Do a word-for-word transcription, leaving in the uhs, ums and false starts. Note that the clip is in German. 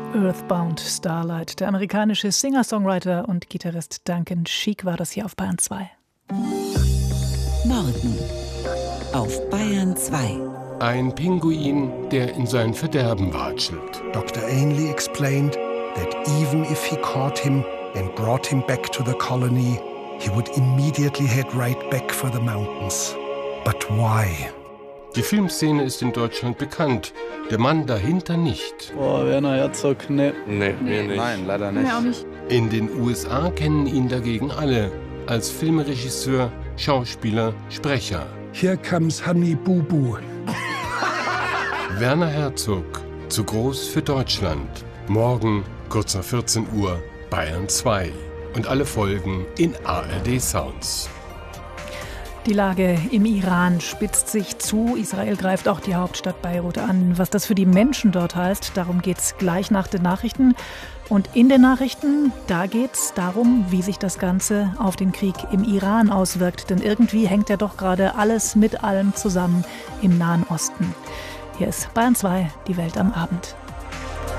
Earthbound Starlight. Der amerikanische Singer-Songwriter und Gitarrist Duncan Sheik war das hier auf Bayern zwei. Morgen auf Bayern zwei. Ein Pinguin, der in sein Verderben watschelt. Doktor Ainley explained that even if he caught him and brought him back to the colony, he would immediately head right back for the mountains. But why? Die Filmszene ist in Deutschland bekannt, der Mann dahinter nicht. Boah, Werner Herzog, ne. Nee, mir nicht. Nein, leider nicht. Nee, auch nicht. In den U S A kennen ihn dagegen alle, als Filmregisseur, Schauspieler, Sprecher. Here comes Honey Boo Boo. Werner Herzog, zu groß für Deutschland. Morgen, kurz nach vierzehn Uhr, Bayern zwei. Und alle Folgen in A R D Sounds. Die Lage im Iran spitzt sich zu. Israel greift auch die Hauptstadt Beirut an. Was das für die Menschen dort heißt, darum geht es gleich nach den Nachrichten. Und in den Nachrichten, da geht es darum, wie sich das Ganze auf den Krieg im Iran auswirkt. Denn irgendwie hängt ja doch gerade alles mit allem zusammen im Nahen Osten. Hier ist Bayern zwei, die Welt am Abend.